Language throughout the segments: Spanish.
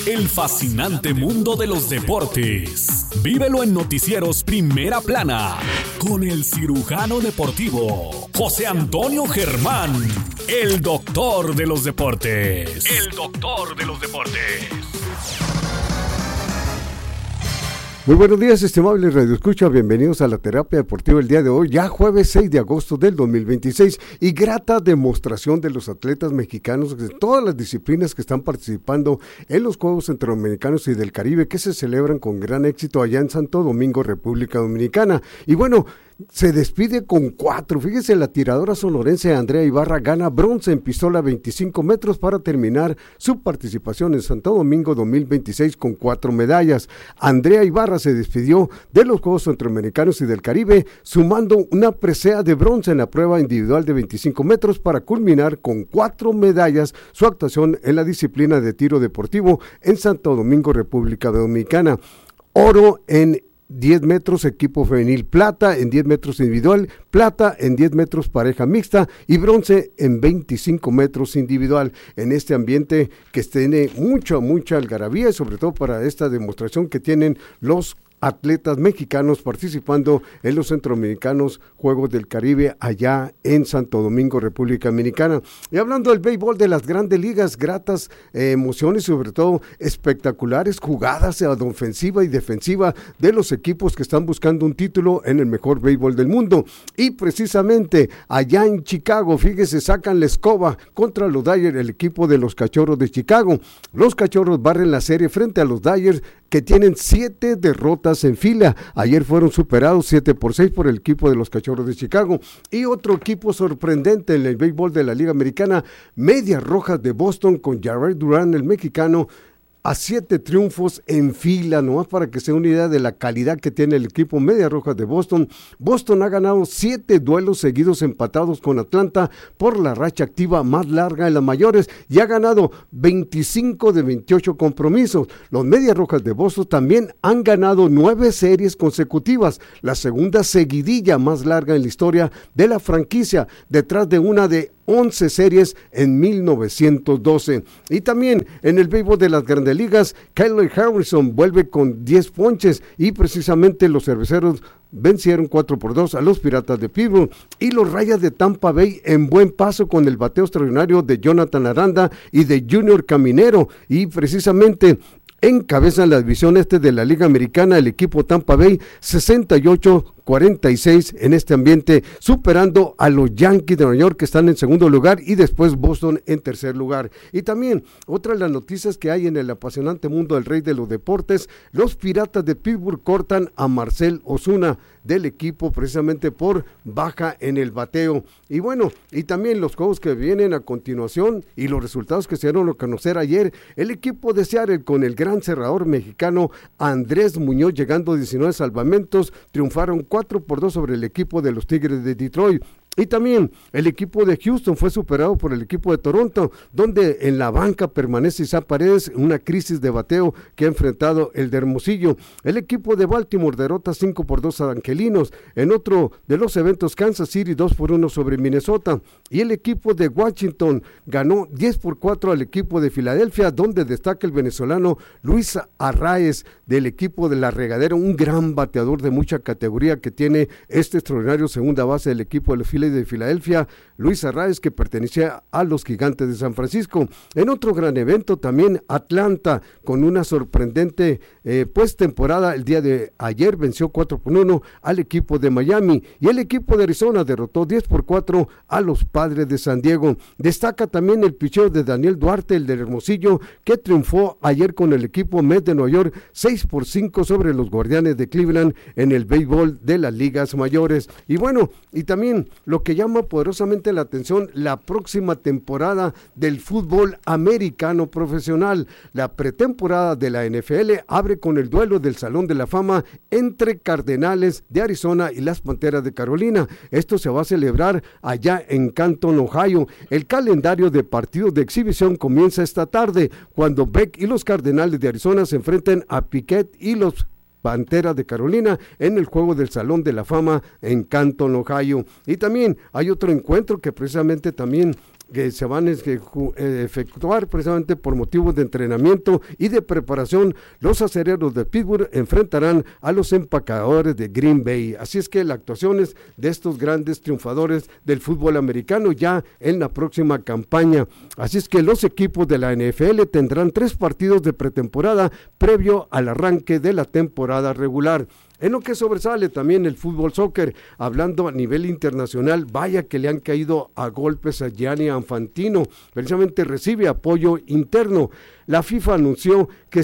El fascinante mundo de los deportes. Vívelo en Noticieros Primera Plana con el cirujano deportivo José Antonio Germán, el doctor de los deportes. El doctor de los deportes. Muy buenos días, estimables radioescuchas, bienvenidos a la terapia deportiva el día de hoy, ya jueves 6 de agosto del 2026, y grata demostración de los atletas mexicanos de todas las disciplinas que están participando en los Juegos Centroamericanos y del Caribe, que se celebran con gran éxito allá en Santo Domingo, República Dominicana. Y bueno, se despide con 4. Fíjese, la tiradora sonorense Andrea Ibarra gana bronce en pistola 25 metros para terminar su participación en Santo Domingo 2026 con 4 medallas. Andrea Ibarra se despidió de los Juegos Centroamericanos y del Caribe, sumando una presea de bronce en la prueba individual de 25 metros para culminar con 4 medallas su actuación en la disciplina de tiro deportivo en Santo Domingo, República Dominicana. Oro en 10 metros equipo femenil, plata en 10 metros individual, plata en 10 metros pareja mixta y bronce en 25 metros individual. En este ambiente que tiene mucha algarabía, y sobre todo para esta demostración que tienen los atletas mexicanos participando en los Centroamericanos Juegos del Caribe allá en Santo Domingo, República Dominicana. Y hablando del béisbol de las grandes ligas, gratas emociones, sobre todo espectaculares jugadas de ofensiva y defensiva de los equipos que están buscando un título en el mejor béisbol del mundo. Y precisamente allá en Chicago, fíjese, sacan la escoba contra los Dodgers, el equipo de los Cachorros de Chicago. Los Cachorros barren la serie frente a los Dodgers, que tienen 7 derrotas en fila. Ayer fueron superados 7-6 por el equipo de los Cachorros de Chicago. Y otro equipo sorprendente en el béisbol de la Liga Americana, Medias Rojas de Boston, con Jarred Duran, el mexicano, a 7 triunfos en fila, nomás para que se dé una idea de la calidad que tiene el equipo Medias Rojas de Boston. Boston ha ganado 7 duelos seguidos empatados con Atlanta por la racha activa más larga en las mayores y ha ganado 25 de 28 compromisos. Los Medias Rojas de Boston también han ganado 9 series consecutivas, la segunda seguidilla más larga en la historia de la franquicia, detrás de una de 11 series en 1912. Y también en el béisbol de las grandes ligas, Kyle Harrison vuelve con 10 ponches y precisamente los cerveceros vencieron 4-2 a los Piratas de Pittsburgh. Y los Rayas de Tampa Bay en buen paso con el bateo extraordinario de Jonathan Aranda y de Junior Caminero, y precisamente encabezan la división este de la Liga Americana el equipo Tampa Bay 68-46 en este ambiente, superando a los Yankees de Nueva York, que están en segundo lugar, y después Boston en tercer lugar. Y también otra de las noticias que hay en el apasionante mundo del rey de los deportes: los Piratas de Pittsburgh cortan a Marcell Ozuna del equipo precisamente por baja en el bateo. Y bueno, y también los juegos que vienen a continuación y los resultados que se dieron a conocer ayer: el equipo de Seattle con el gran cerrador mexicano Andrés Muñoz llegando a 19 salvamentos, triunfaron 4-2 sobre el equipo de los Tigres de Detroit. Y también el equipo de Houston fue superado por el equipo de Toronto, donde en la banca permanece Isaac Paredes, una crisis de bateo que ha enfrentado el de Hermosillo. El equipo de Baltimore derrota 5-2 a Angelinos. En otro de los eventos, Kansas City 2-1 sobre Minnesota. Y el equipo de Washington ganó 10-4 al equipo de Filadelfia, donde destaca el venezolano Luis Arraez del equipo de La Regadera, un gran bateador de mucha categoría que tiene este extraordinario segunda base del equipo de los Phillies de Filadelfia, Luis Arraez, que pertenecía a los Gigantes de San Francisco. En otro gran evento también, Atlanta, con una sorprendente temporada, el día de ayer venció 4-1 al equipo de Miami, y el equipo de Arizona derrotó 10-4 a los Padres de San Diego. Destaca también el picheo de Daniel Duarte, el de Hermosillo, que triunfó ayer con el equipo Mets de Nueva York 6-5 sobre los Guardianes de Cleveland en el béisbol de las ligas mayores. Y bueno, y también lo que llama poderosamente la atención, la próxima temporada del fútbol americano profesional. La pretemporada de la NFL abre con el duelo del Salón de la Fama entre Cardenales de Arizona y las Panteras de Carolina. Esto se va a celebrar allá en Canton, Ohio. El calendario de partidos de exhibición comienza esta tarde, cuando Beck y los Cardenales de Arizona se enfrenten a Piquet y los Panteras de Carolina en el juego del Salón de la Fama en Canton, Ohio. Y también hay otro encuentro que precisamente también que se van a efectuar precisamente por motivos de entrenamiento y de preparación. Los acereros de Pittsburgh enfrentarán a los empacadores de Green Bay. Así es que las actuaciones de estos grandes triunfadores del fútbol americano ya en la próxima campaña. Así es que los equipos de la NFL tendrán 3 partidos de pretemporada previo al arranque de la temporada regular. En lo que sobresale también el fútbol soccer, hablando a nivel internacional, vaya que le han caído a golpes a Gianni Infantino, precisamente recibe apoyo interno. La FIFA anunció que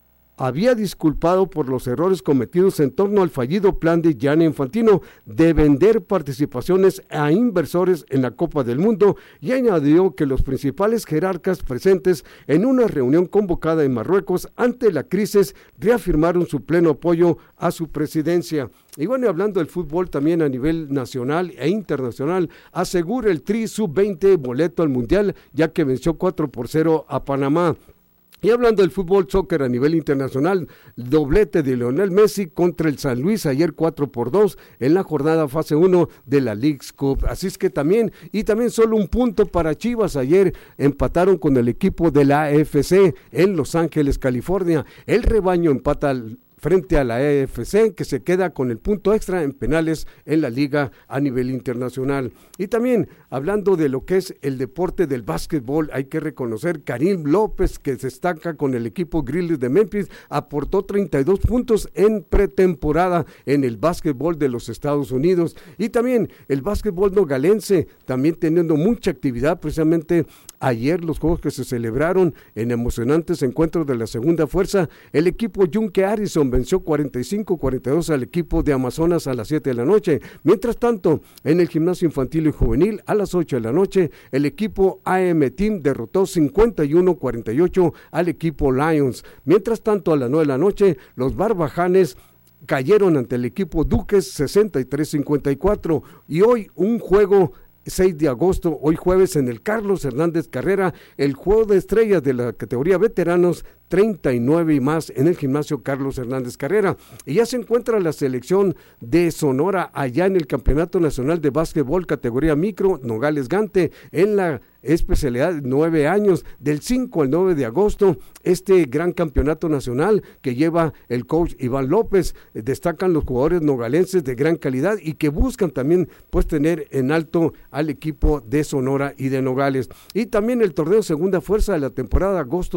había disculpado por los errores cometidos en torno al fallido plan de Gianni Infantino de vender participaciones a inversores en la Copa del Mundo y añadió que los principales jerarcas presentes en una reunión convocada en Marruecos ante la crisis reafirmaron su pleno apoyo a su presidencia. Y bueno, hablando del fútbol también a nivel nacional e internacional, asegura el Tri Sub-20 boleto al Mundial ya que venció 4-0 a Panamá. Y hablando del fútbol soccer a nivel internacional, doblete de Lionel Messi contra el San Luis ayer 4-2 en la jornada fase 1 de la Leagues Cup. Así es que también solo un punto para Chivas. Ayer empataron con el equipo de la AFC en Los Ángeles, California. El rebaño empata frente a la AFC, que se queda con el punto extra en penales en la liga a nivel internacional. Y también, hablando de lo que es el deporte del básquetbol, hay que reconocer Karim López, que destaca con el equipo Grizzlies de Memphis, aportó 32 puntos en pretemporada en el básquetbol de los Estados Unidos. Y también el básquetbol nogalense, también teniendo mucha actividad, precisamente ayer los juegos que se celebraron en emocionantes encuentros de la segunda fuerza, el equipo Yunque Harrison venció 45-42 al equipo de Amazonas a las 7 de la noche. Mientras tanto, en el gimnasio infantil y juvenil a las 8 de la noche, el equipo AM Team derrotó 51-48 al equipo Lions. Mientras tanto, a las 9 de la noche, los Barbajanes cayeron ante el equipo Duques 63-54 y hoy un juego 6 de agosto, hoy jueves en el Carlos Hernández Carrera, el juego de estrellas de la categoría veteranos 39 y más en el gimnasio Carlos Hernández Carrera. Y ya se encuentra la selección de Sonora allá en el Campeonato Nacional de Básquetbol categoría micro Nogales Gante en la especialidad 9 años, del 5 al 9 de agosto, este gran campeonato nacional que lleva el coach Iván López. Destacan los jugadores nogalenses de gran calidad y que buscan también pues tener en alto al equipo de Sonora y de Nogales. Y también el torneo segunda fuerza de la temporada agosto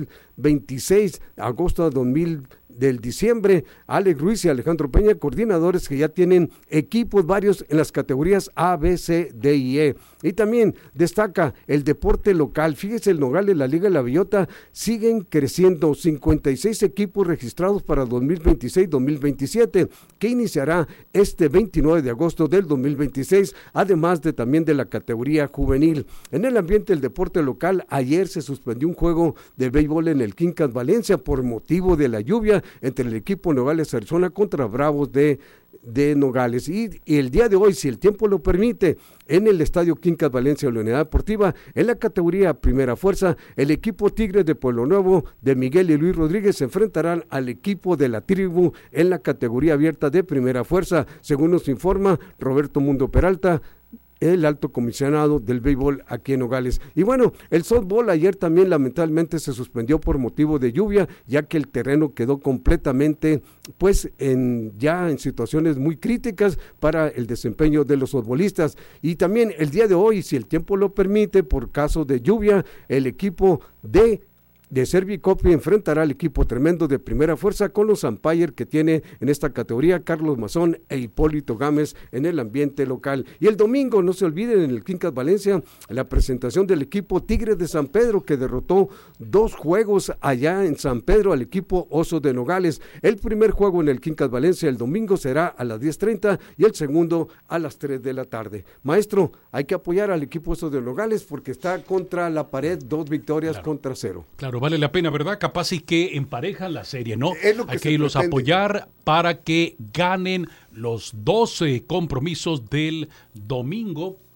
2026, agosto del diciembre, Alex Ruiz y Alejandro Peña, coordinadores que ya tienen equipos varios en las categorías A, B, C, D y E. Y también destaca el deporte local. Fíjese, el Nogales, la Liga de la Bellota siguen creciendo, 56 equipos registrados para 2026-2027, que iniciará este 29 de agosto del 2026, además de también de la categoría juvenil. En el ambiente del deporte local, ayer se suspendió un juego de béisbol en el Quincas Valencia por motivo de la lluvia entre el equipo Nogales Arizona contra Bravos de Nogales. Y el día de hoy, si el tiempo lo permite, en el Estadio Quincas Valencia de la Unidad Deportiva, en la categoría Primera Fuerza, el equipo Tigres de Pueblo Nuevo de Miguel y Luis Rodríguez se enfrentarán al equipo de la Tribu en la categoría abierta de Primera Fuerza, según nos informa Roberto Mundo Peralta, el alto comisionado del béisbol aquí en Nogales. Y bueno, el softball ayer también lamentablemente se suspendió por motivo de lluvia, ya que el terreno quedó completamente pues ya en situaciones muy críticas para el desempeño de los softballistas. Y también el día de hoy, si el tiempo lo permite, por caso de lluvia, el equipo de Servicopi enfrentará al equipo tremendo de Primera Fuerza con los umpires que tiene en esta categoría Carlos Mazón e Hipólito Gámez en el ambiente local. Y el domingo, no se olviden, en el Quincas Valencia, la presentación del equipo Tigres de San Pedro, que derrotó 2 juegos allá en San Pedro al equipo Osos de Nogales. El primer juego en el Quincas Valencia el domingo será a las 10:30 y el segundo a las 3 de la tarde. Maestro, hay que apoyar al equipo Osos de Nogales porque está contra la pared, 2 victorias contra 0. Claro, vale la pena, ¿verdad? Capaz y que emparejan la serie, ¿no? Hay que irlos pretende a apoyar para que ganen los 12 compromisos del domingo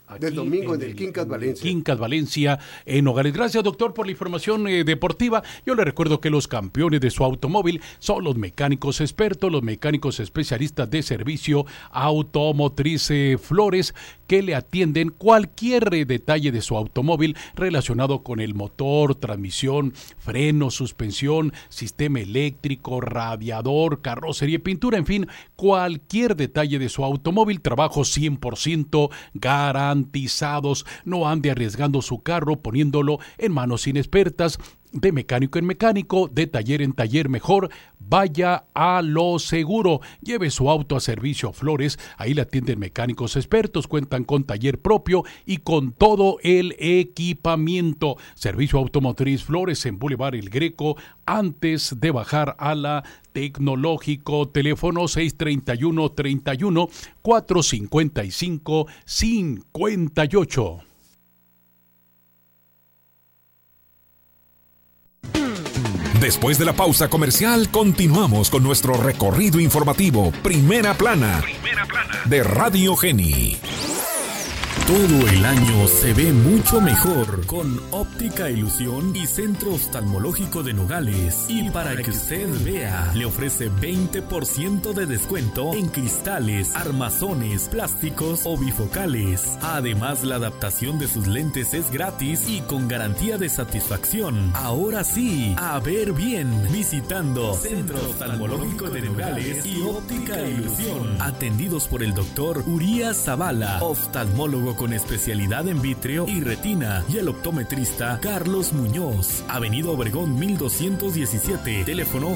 Del domingo en el Quincas Valencia. Quincas Valencia, en Nogales. Gracias, doctor, por la información deportiva. Yo le recuerdo que los campeones de su automóvil son los mecánicos expertos, los mecánicos especialistas de servicio automotriz Flores, que le atienden cualquier detalle de su automóvil relacionado con el motor, transmisión, freno, suspensión, sistema eléctrico, radiador, carrocería, pintura, en fin, cualquier detalle de su automóvil. Trabajo 100% garantizados. No ande arriesgando su carro poniéndolo en manos inexpertas. De mecánico en mecánico, de taller en taller, mejor vaya a lo seguro. Lleve su auto a servicio Flores, ahí le atienden mecánicos expertos, cuentan con taller propio y con todo el equipamiento. Servicio automotriz Flores en Boulevard El Greco, antes de bajar a la Tecnológico. Teléfono 631-31 455-58. Después de la pausa comercial, continuamos con nuestro recorrido informativo Primera Plana de Radio Geni. Todo el año se ve mucho mejor con Óptica Ilusión y Centro Oftalmológico de Nogales. Y para que usted vea, le ofrece 20% de descuento en cristales, armazones, plásticos o bifocales. Además, la adaptación de sus lentes es gratis y con garantía de satisfacción. Ahora sí, a ver bien, visitando Centro Oftalmológico de Nogales y Óptica Ilusión. Atendidos por el doctor Urias Zavala, oftalmólogo con especialidad en vítreo y retina, y el optometrista Carlos Muñoz. Avenida Obregón 1217, teléfono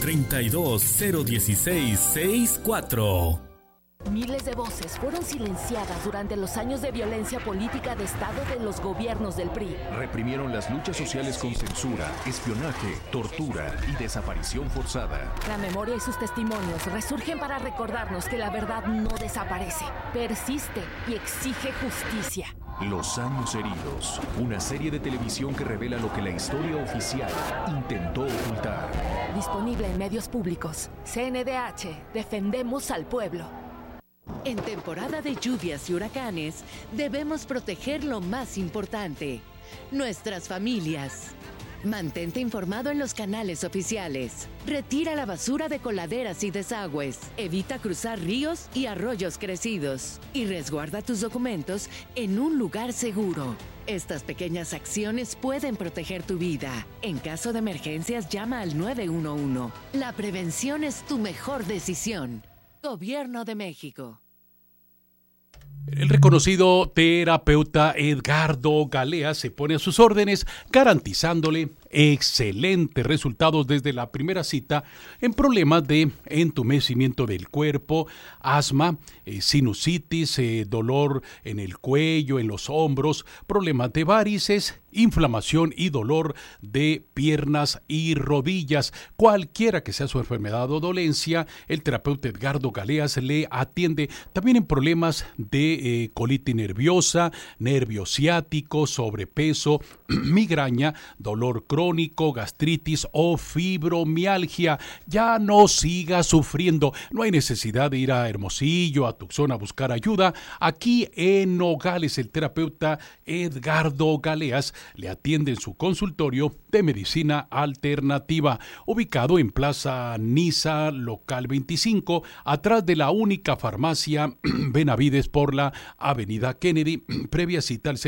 32-016-64. Miles de voces fueron silenciadas durante los años de violencia política de Estado de los gobiernos del PRI. Reprimieron las luchas sociales con censura, espionaje, tortura y desaparición forzada. La memoria y sus testimonios resurgen para recordarnos que la verdad no desaparece, persiste y exige justicia. Los años heridos, una serie de televisión que revela lo que la historia oficial intentó ocultar. Disponible en medios públicos. CNDH, defendemos al pueblo. En temporada de lluvias y huracanes, debemos proteger lo más importante, nuestras familias. Mantente informado en los canales oficiales. Retira la basura de coladeras y desagües. Evita cruzar ríos y arroyos crecidos. Y resguarda tus documentos en un lugar seguro. Estas pequeñas acciones pueden proteger tu vida. En caso de emergencias, llama al 911. La prevención es tu mejor decisión. Gobierno de México. El reconocido terapeuta Edgardo Galea se pone a sus órdenes, garantizándole excelentes resultados desde la primera cita en problemas de entumecimiento del cuerpo, asma, sinusitis, dolor en el cuello, en los hombros, problemas de varices, inflamación y dolor de piernas y rodillas. Cualquiera que sea su enfermedad o dolencia, el terapeuta Edgardo Galeas le atiende también en problemas de colitis nerviosa, nervio ciático, sobrepeso, migraña, dolor crónico, gastritis o fibromialgia. Ya no siga sufriendo. No hay necesidad de ir a Hermosillo, a Tucson a buscar ayuda. Aquí en Nogales, el terapeuta Edgardo Galeas le atiende en su consultorio de medicina alternativa, ubicado en Plaza Niza, local 25, atrás de la única farmacia Benavides por la Avenida Kennedy, previa cita al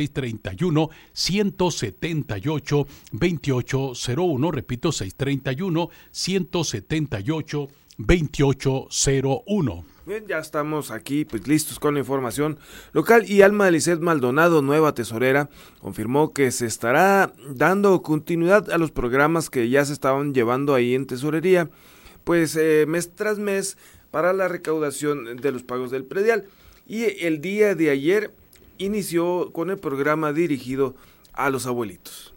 631-178-2801, repito, 631-178-2801. Bien, ya estamos aquí pues listos con la información local y Alma Lisset Maldonado, nueva tesorera, confirmó que se estará dando continuidad a los programas que ya se estaban llevando ahí en tesorería, pues mes tras mes para la recaudación de los pagos del predial. Y el día de ayer inició con el programa dirigido a los abuelitos.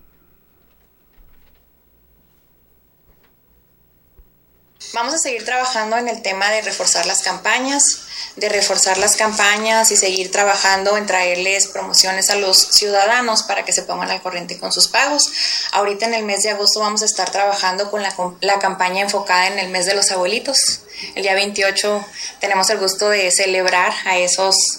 Vamos a seguir trabajando en el tema de reforzar las campañas y seguir trabajando en traerles promociones a los ciudadanos para que se pongan al corriente con sus pagos. Ahorita en el mes de agosto vamos a estar trabajando con la campaña enfocada en el mes de los abuelitos. El día 28 tenemos el gusto de celebrar a esos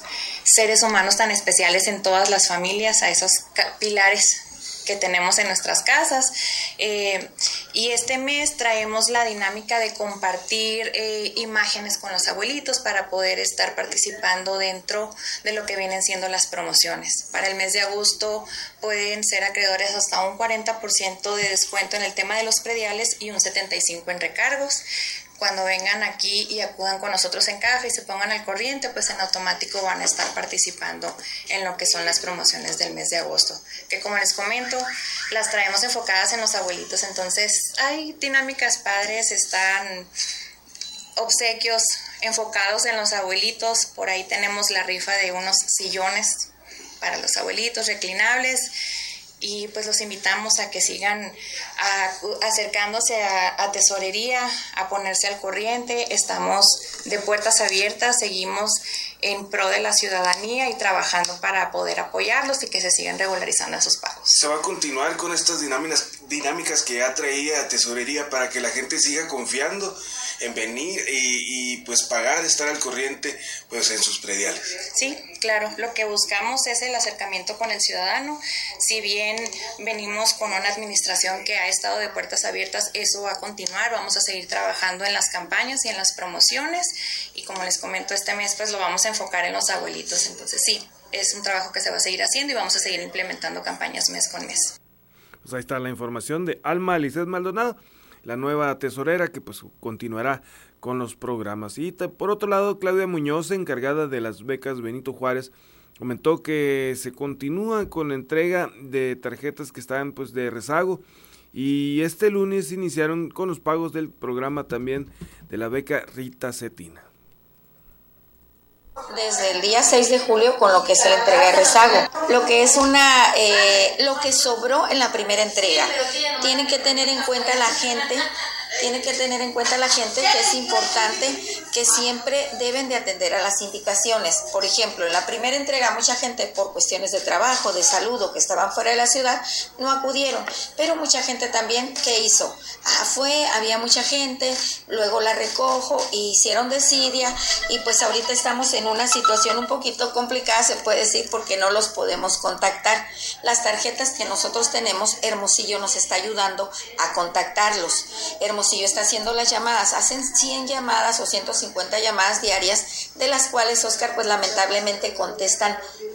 seres humanos tan especiales en todas las familias, a esos pilares que tenemos en nuestras casas. Y este mes traemos la dinámica de compartir imágenes con los abuelitos para poder estar participando dentro de lo que vienen siendo las promociones. Para el mes de agosto pueden ser acreedores hasta un 40% de descuento en el tema de los prediales y un 75% en recargos. Cuando vengan aquí y acudan con nosotros en caja y se pongan al corriente, pues en automático van a estar participando en lo que son las promociones del mes de agosto, que como les comento, las traemos enfocadas en los abuelitos. Entonces hay dinámicas padres, están obsequios enfocados en los abuelitos. Por ahí tenemos la rifa de unos sillones para los abuelitos reclinables. Y pues los invitamos a que sigan acercándose a tesorería, a ponerse al corriente. Estamos de puertas abiertas, seguimos en pro de la ciudadanía y trabajando para poder apoyarlos y que se sigan regularizando esos pagos. ¿Se va a continuar con estas dinámicas que ya traía tesorería para que la gente siga confiando en venir y pues pagar, estar al corriente pues en sus prediales? Sí, claro, lo que buscamos es el acercamiento con el ciudadano. Si bien venimos con una administración que ha estado de puertas abiertas, eso va a continuar. Vamos a seguir trabajando en las campañas y en las promociones, y como les comento, este mes pues lo vamos a enfocar en los abuelitos. Entonces sí, es un trabajo que se va a seguir haciendo y vamos a seguir implementando campañas mes con mes. Pues ahí está la información de Alma Lizeth Maldonado, la nueva tesorera que pues continuará con los programas. Y por otro lado, Claudia Muñoz, encargada de las becas Benito Juárez, comentó que se continúa con la entrega de tarjetas que están pues de rezago, y este lunes iniciaron con los pagos del programa también de la beca Rita Cetina. Desde el día 6 de julio con lo que es la entrega de rezago, lo que es lo que sobró en la primera entrega. Tienen que tener en cuenta la gente que es importante que siempre deben de atender a las indicaciones. Por ejemplo, en la primera entrega mucha gente por cuestiones de trabajo, de salud o que estaban fuera de la ciudad no acudieron, pero mucha gente también, ¿qué hizo? Había mucha gente, luego la recojo y hicieron desidia, y pues ahorita estamos en una situación un poquito complicada, se puede decir, porque no los podemos contactar. Las tarjetas que nosotros tenemos, Hermosillo nos está ayudando a contactarlos. Hermosillo está haciendo las llamadas, hacen 100 llamadas o 150 llamadas diarias, de las cuales, Oscar, pues lamentablemente contestan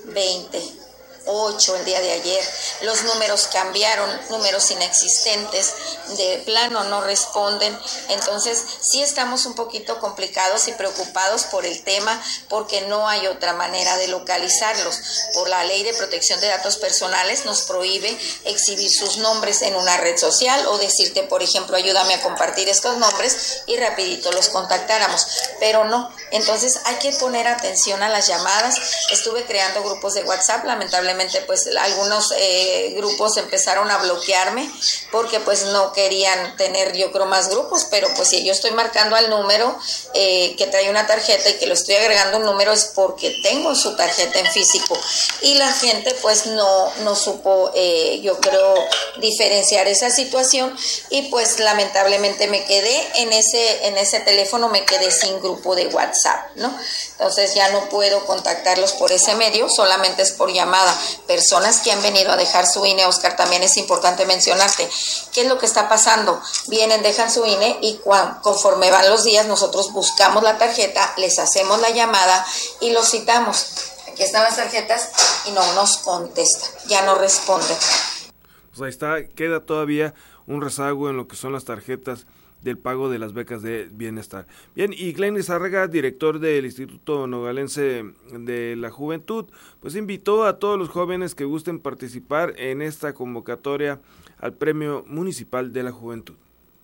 8 el día de ayer. Los números cambiaron, números inexistentes, de plano no responden. Entonces sí estamos un poquito complicados y preocupados por el tema, porque no hay otra manera de localizarlos. Por la Ley de Protección de Datos Personales nos prohíbe exhibir sus nombres en una red social o decirte, por ejemplo, ayúdame a compartir estos nombres y rapidito los contactáramos, pero no. Entonces hay que poner atención a las llamadas. Estuve creando grupos de WhatsApp, lamentablemente pues algunos grupos empezaron a bloquearme porque pues no querían tener, yo creo, más grupos, pero pues si yo estoy marcando al número que trae una tarjeta y que lo estoy agregando un número, es porque tengo su tarjeta en físico, y la gente pues no supo, yo creo, diferenciar esa situación, y pues lamentablemente me quedé en ese teléfono, me quedé sin grupo de WhatsApp, ¿no? Entonces ya no puedo contactarlos por ese medio, solamente es por llamada. Personas que han venido a dejar su INE, Oscar, también es importante mencionarte, ¿qué es lo que está pasando? Vienen, dejan su INE y conforme van los días nosotros buscamos la tarjeta, les hacemos la llamada y los citamos. Aquí están las tarjetas y no nos contestan, ya no responden. Pues ahí está, queda todavía un rezago en lo que son las tarjetas del pago de las becas de bienestar. Bien, y Glenn Lizárraga, director del Instituto Nogalense de la Juventud, pues invitó a todos los jóvenes que gusten participar en esta convocatoria al Premio Municipal de la Juventud.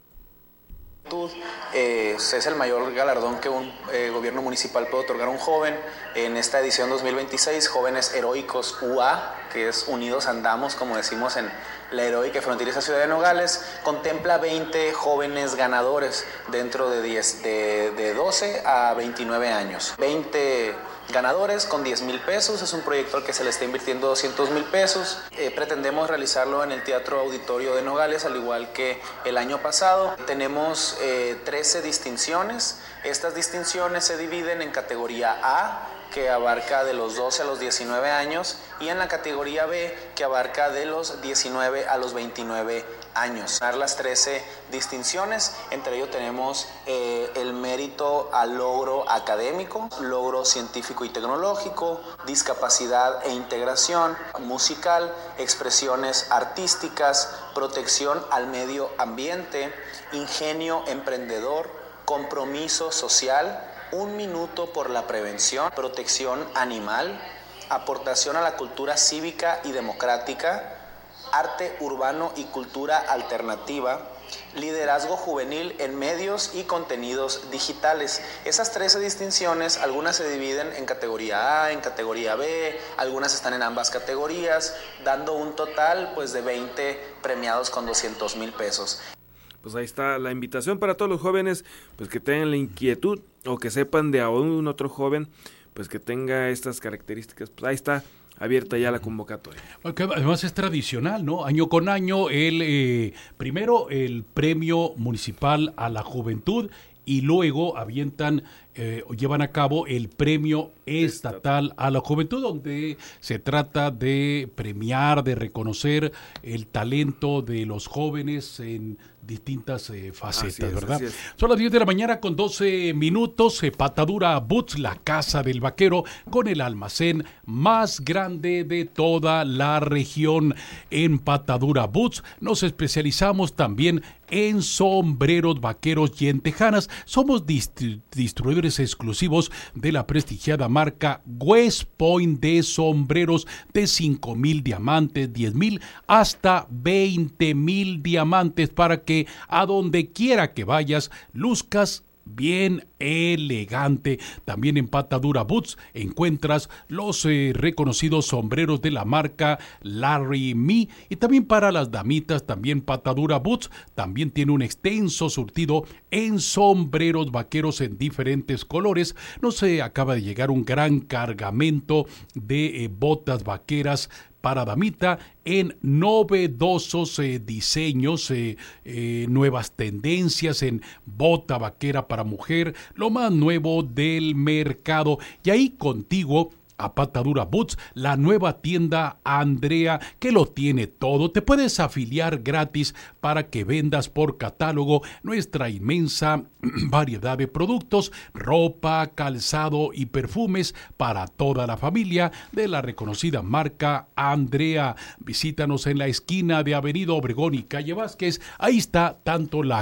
Es el mayor galardón que un gobierno municipal puede otorgar a un joven. En esta edición 2026, Jóvenes Heroicos UA, que es Unidos Andamos, como decimos en la heroica y fronteriza ciudad de Nogales, contempla 20 jóvenes ganadores dentro de 12 a 29 años. 20 ganadores con 10,000 pesos, es un proyecto al que se le está invirtiendo 200,000 pesos. Pretendemos realizarlo en el Teatro Auditorio de Nogales, al igual que el año pasado. Tenemos 13 distinciones. Estas distinciones se dividen en categoría A, que abarca de los 12 a los 19 años, y en la categoría B, que abarca de los 19 a los 29 años. Las 13 distinciones, entre ellos tenemos el mérito al logro académico, logro científico y tecnológico, discapacidad e integración, musical, expresiones artísticas, protección al medio ambiente, ingenio emprendedor, compromiso social, 1 minuto por la prevención, protección animal, aportación a la cultura cívica y democrática, arte urbano y cultura alternativa, liderazgo juvenil en medios y contenidos digitales. Esas 13 distinciones, algunas se dividen en categoría A, en categoría B, algunas están en ambas categorías, dando un total pues de 20 premiados con 200,000 pesos. Pues ahí está la invitación para todos los jóvenes, pues que tengan la inquietud o que sepan de aún otro joven, pues que tenga estas características. Pues ahí está abierta ya la convocatoria. Además es tradicional, ¿no? Año con año, primero el premio municipal a la juventud y luego avientan llevan a cabo el premio estatal a la juventud, donde se trata de premiar, de reconocer el talento de los jóvenes en distintas facetas, ¿verdad? Son las 10 de la mañana con 12 minutos. Patadura Boots, la casa del vaquero, con el almacén más grande de toda la región. En Patadura Boots nos especializamos también en sombreros vaqueros y en tejanas. Somos distribuidores exclusivos de la prestigiada marca West Point de sombreros de 5,000 diamantes, 10,000 hasta 20,000 diamantes, para que a donde quiera que vayas luzcas bien elegante. También en Patadura Boots encuentras los reconocidos sombreros de la marca Larry Me, y también para las damitas, también Patadura Boots también tiene un extenso surtido en sombreros vaqueros en diferentes colores. Nos acaba de llegar un gran cargamento de botas vaqueras para damita en novedosos diseños, nuevas tendencias en bota vaquera para mujer, lo más nuevo del mercado. Y ahí contigo a Patadura Boots, la nueva tienda Andrea, que lo tiene todo. Te puedes afiliar gratis para que vendas por catálogo nuestra inmensa variedad de productos, ropa, calzado y perfumes para toda la familia de la reconocida marca Andrea. Visítanos en la esquina de Avenida Obregón y Calle Vázquez. Ahí está tanto la